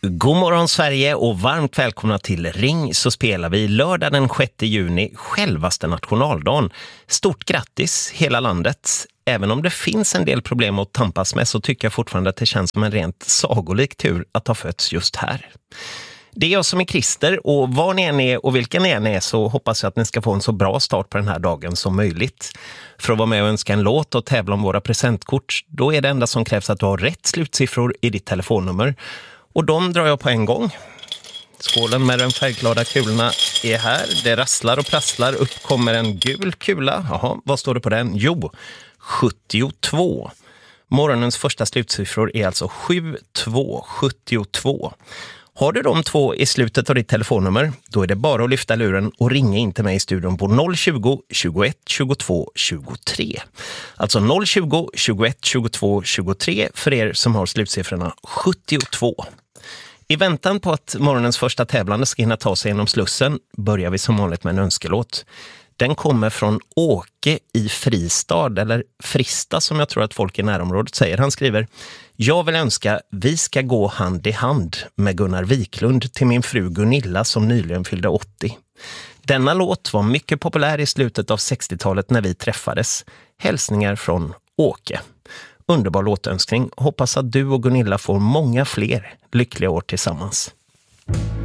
God morgon Sverige och varmt välkomna till Ring så spelar vi lördag den 6 juni, självaste nationaldagen. Stort grattis hela landet. Även om det finns en del problem att tampas med så tycker jag fortfarande att det känns som en rent sagolik tur att ha fötts just här. Det är jag som är Christer och var ni än är och vilken ni än är så hoppas jag att ni ska få en så bra start på den här dagen som möjligt. För att vara med och önska en låt och tävla om våra presentkort, då är det enda som krävs att du har rätt slutsiffror i ditt telefonnummer. Och de drar jag på en gång. Skålen med de färgglada kulorna är här. Det rasslar och prasslar. Upp kommer en gul kula. Jaha, vad står det på den? Jo, 72. Morgonens första slutsiffror är alltså 72. Har du de två i slutet av ditt telefonnummer, då är det bara att lyfta luren och ringa in till mig i studion på 020 21 22 23. Alltså 020 21 22 23 för er som har slutsiffrorna 72. I väntan på att morgonens första tävlande ska hinna ta sig genom Slussen börjar vi som vanligt med en önskelåt. Den kommer från Åke i Fristad, eller Frista som jag tror att folk i närområdet säger. Han skriver: jag vill önska Vi ska gå hand i hand med Gunnar Wiklund till min fru Gunilla som nyligen fyllde 80. Denna låt var mycket populär i slutet av 60-talet när vi träffades. Hälsningar från Åke. Underbar låtönskning. Hoppas att du och Gunilla får många fler lyckliga år tillsammans.